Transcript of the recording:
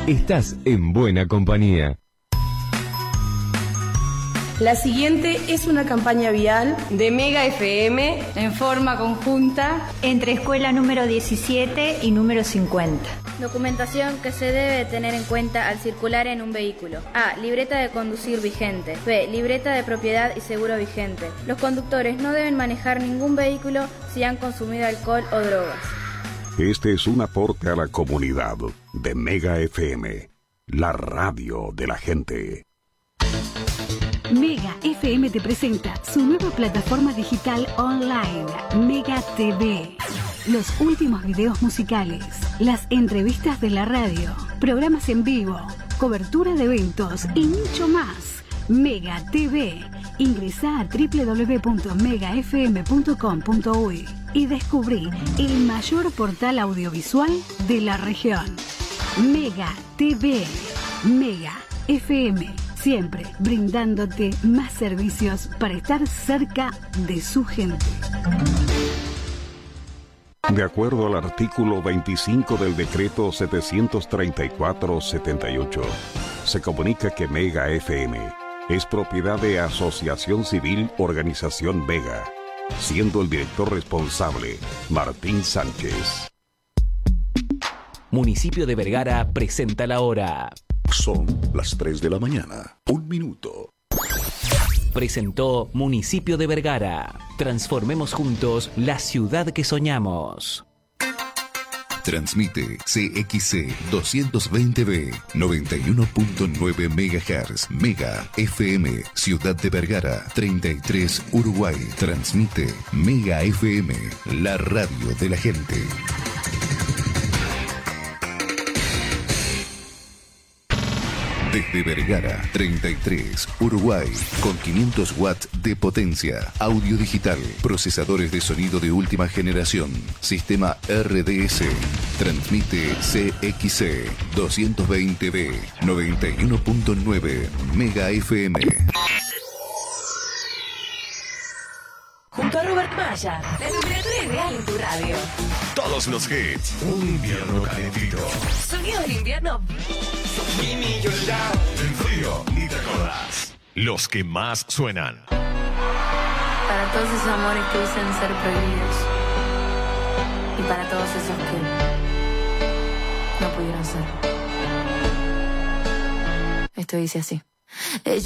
Estás en buena compañía. La siguiente es una campaña vial de Mega FM en forma conjunta entre escuela número 17 y número 50. Documentación que se debe tener en cuenta al circular en un vehículo. A. Libreta de conducir vigente. B. Libreta de propiedad y seguro vigente. Los conductores no deben manejar ningún vehículo si han consumido alcohol o drogas. Este es un aporte a la comunidad de Mega FM, la radio de la gente. Mega FM te presenta su nueva plataforma digital online, Mega TV. Los últimos videos musicales, las entrevistas de la radio, programas en vivo, cobertura de eventos y mucho más. Mega TV. Ingresá a www.megafm.com.uy y descubrí el mayor portal audiovisual de la región. Mega TV. Mega FM. Siempre brindándote más servicios para estar cerca de su gente. De acuerdo al artículo 25 del decreto 734-78, se comunica que Mega FM es propiedad de Asociación Civil Organización Mega, siendo el director responsable Martín Sánchez. Municipio de Vergara presenta la hora. Son las 3 de la mañana, 1 minuto. Presentó Municipio de Vergara. Transformemos juntos la ciudad que soñamos. Transmite CXC 220B 91.9 MHz Mega FM Ciudad de Vergara 33 Uruguay. Transmite Mega FM, la radio de la gente. Desde Vergara 33 Uruguay, con 500 watts de potencia, audio digital, procesadores de sonido de última generación, sistema RDS, transmite CXC 220B 91.9 Mega FM. Junto a Robert Maya, la temperatura ideal en tu radio. Todos los hits, un invierno calentito. Sonido del invierno. El frío, ni te acordás. Los que más suenan. Para todos esos amores que dicen ser prohibidos. Y para todos esos que no pudieron ser. Esto dice así.